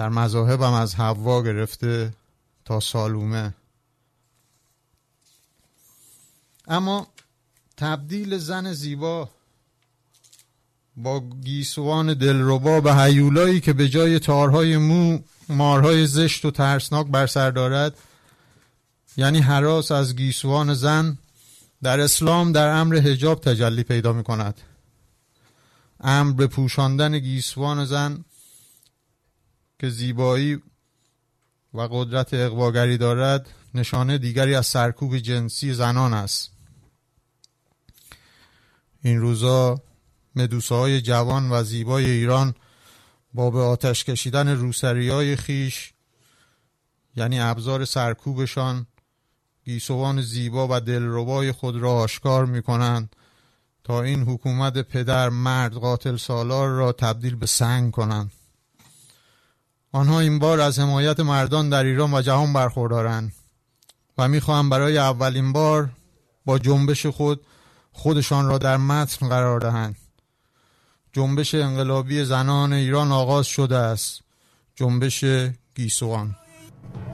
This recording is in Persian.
در مذاهب هم از حوا گرفته تا سالومه. اما تبدیل زن زیبا با گیسوان دلربا به هیولایی که به جای تارهای مو مارهای زشت و ترسناک بر سر دارد، یعنی هراس از گیسوان زن، در اسلام در امر حجاب تجلی پیدا می کند. امر به پوشاندن گیسوان زن که زیبایی و قدرت اغواگری دارد نشانه دیگری از سرکوب جنسی زنان است. این روزا مدوساهای جوان و زیبای ایران با به آتش کشیدن روسریای خیش، یعنی ابزار سرکوبشان، گیسوان زیبا و دلربای خود را آشکار می کنند تا این حکومت پدر مرد قاتل سالار را تبدیل به سنگ کنند. آنها این بار از حمایت مردان در ایران و جهان برخوردارند و می‌خواهند برای اولین بار با جنبش خودشان را در متن قرار دهند. جنبش انقلابی زنان ایران آغاز شده است. جنبش گیسوان.